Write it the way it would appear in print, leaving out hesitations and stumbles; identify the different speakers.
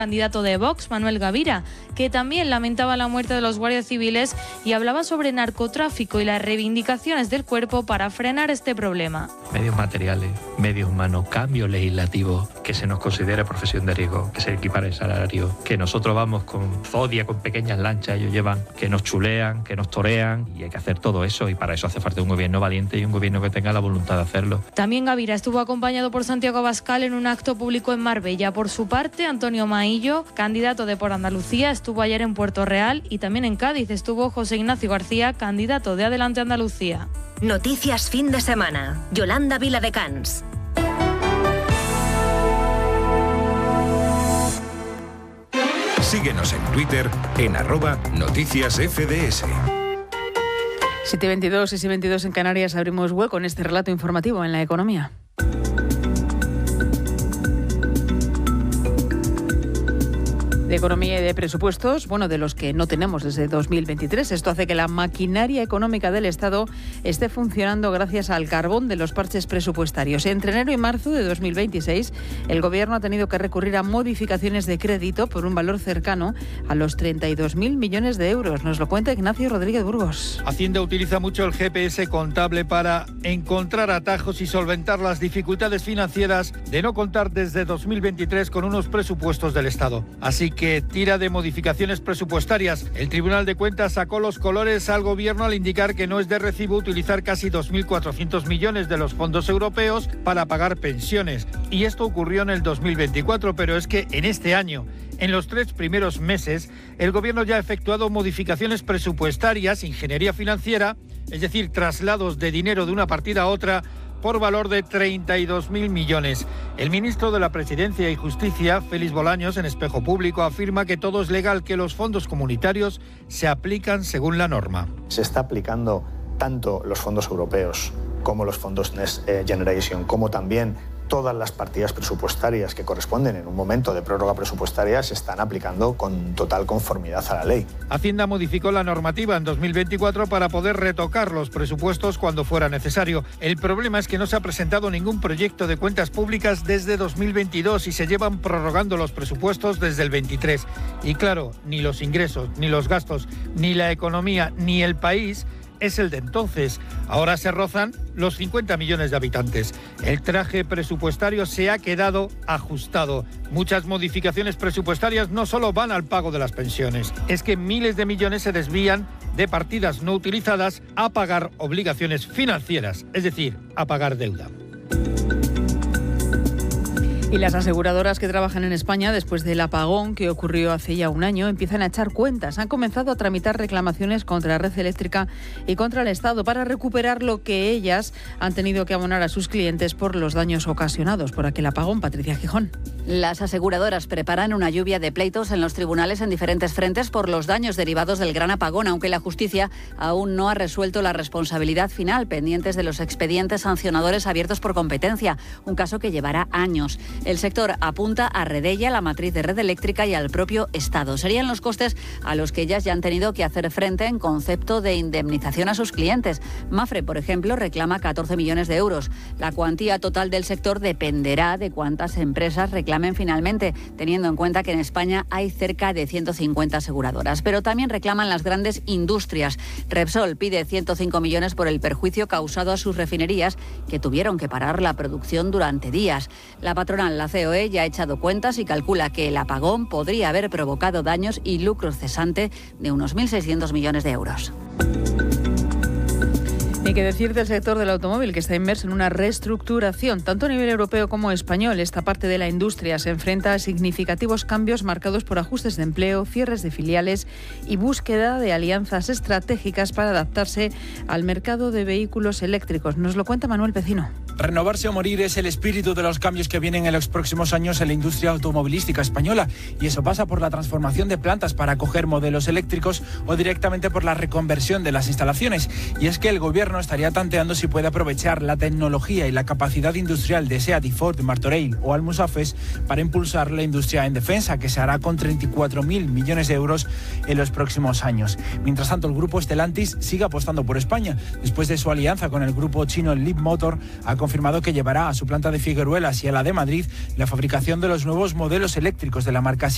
Speaker 1: Candidato de Vox, Manuel Gavira, que también lamentaba la muerte de los guardias civiles y hablaba sobre narcotráfico y las reivindicaciones del cuerpo para frenar este problema.
Speaker 2: Medios materiales, medios humanos, cambio legislativo, que se nos considere profesión de riesgo, que se equipare el salario, que nosotros vamos con zodia, con pequeñas lanchas, ellos llevan, que nos chulean, que nos torean, y hay que hacer todo eso, y para eso hace falta un gobierno valiente y un gobierno que tenga la voluntad de hacerlo.
Speaker 1: También Gavira estuvo acompañado por Santiago Abascal en un acto público en Marbella. Por su parte, Antonio Maillo, candidato de Por Andalucía, estuvo ayer en Puerto Real, y también en Cádiz estuvo José Ignacio García, candidato de Adelante Andalucía.
Speaker 3: Noticias fin de semana. Yolanda Viladecans.
Speaker 4: Síguenos en Twitter en @noticiasfds.
Speaker 5: 7:22 y 7:22 en Canarias. Abrimos hueco en este relato informativo en la economía. De economía y de presupuestos, de los que no tenemos desde 2023. Esto hace que la maquinaria económica del Estado esté funcionando gracias al carbón de los parches presupuestarios. Entre enero y marzo de 2026, el Gobierno ha tenido que recurrir a modificaciones de crédito por un valor cercano a los 32.000 millones de euros. Nos lo cuenta Ignacio Rodríguez Burgos.
Speaker 6: Hacienda utiliza mucho el GPS contable para encontrar atajos y solventar las dificultades financieras de no contar desde 2023 con unos presupuestos del Estado. Así que tira de modificaciones presupuestarias. El Tribunal de Cuentas sacó los colores al Gobierno al indicar que no es de recibo utilizar casi 2.400 millones de los fondos europeos para pagar pensiones. Y esto ocurrió en el 2024, pero es que en este año, en los 3 primeros meses, el Gobierno ya ha efectuado modificaciones presupuestarias, ingeniería financiera, es decir, traslados de dinero de una partida a otra, por valor de 32.000 millones. El ministro de la Presidencia y Justicia, Félix Bolaños, en Espejo Público, afirma que todo es legal, que los fondos comunitarios se aplican según la norma.
Speaker 7: Se está aplicando tanto los fondos europeos como los fondos Next Generation, como también todas las partidas presupuestarias que corresponden en un momento de prórroga presupuestaria se están aplicando con total conformidad a la ley.
Speaker 6: Hacienda modificó la normativa en 2024 para poder retocar los presupuestos cuando fuera necesario. El problema es que no se ha presentado ningún proyecto de cuentas públicas desde 2022 y se llevan prorrogando los presupuestos desde el 23. Y claro, ni los ingresos, ni los gastos, ni la economía, ni el país es el de entonces. Ahora se rozan los 50 millones de habitantes. El traje presupuestario se ha quedado ajustado. Muchas modificaciones presupuestarias no solo van al pago de las pensiones, es que miles de millones se desvían de partidas no utilizadas a pagar obligaciones financieras, es decir, a pagar deuda.
Speaker 5: Y las aseguradoras que trabajan en España, después del apagón que ocurrió hace ya un año, empiezan a echar cuentas. Han comenzado a tramitar reclamaciones contra la red eléctrica y contra el Estado para recuperar lo que ellas han tenido que abonar a sus clientes por los daños ocasionados por aquel apagón. Patricia Gijón.
Speaker 8: Las aseguradoras preparan una lluvia de pleitos en los tribunales en diferentes frentes por los daños derivados del gran apagón, aunque la justicia aún no ha resuelto la responsabilidad final, pendientes de los expedientes sancionadores abiertos por competencia, un caso que llevará años. El sector apunta a Redella, la matriz de Red Eléctrica, y al propio Estado. Serían los costes a los que ellas ya han tenido que hacer frente en concepto de indemnización a sus clientes. Mafre, por ejemplo, reclama 14 millones de euros. La cuantía total del sector dependerá de cuántas empresas reclamen finalmente, teniendo en cuenta que en España hay cerca de 150 aseguradoras. Pero también reclaman las grandes industrias. Repsol pide 105 millones por el perjuicio causado a sus refinerías, que tuvieron que parar la producción durante días. La patronal, la COE, ya ha echado cuentas y calcula que el apagón podría haber provocado daños y lucro cesante de unos 1.600 millones de euros.
Speaker 5: Ni que decir del sector del automóvil, que está inmerso en una reestructuración, tanto a nivel europeo como español. Esta parte de la industria se enfrenta a significativos cambios marcados por ajustes de empleo, cierres de filiales y búsqueda de alianzas estratégicas para adaptarse al mercado de vehículos eléctricos. Nos lo cuenta Manuel Pecino.
Speaker 9: Renovarse o morir es el espíritu de los cambios que vienen en los próximos años en la industria automovilística española, y eso pasa por la transformación de plantas para acoger modelos eléctricos o directamente por la reconversión de las instalaciones. Y es que el Gobierno estaría tanteando si puede aprovechar la tecnología y la capacidad industrial de SEAT y Ford, Martorell o Almusafes para impulsar la industria en defensa, que se hará con 34.000 millones de euros en los próximos años. Mientras tanto, el grupo Stellantis sigue apostando por España. Después de su alianza con el grupo chino Leapmotor, ha confirmado que llevará a su planta de Figueruelas y a la de Madrid la fabricación de los nuevos modelos eléctricos de la marca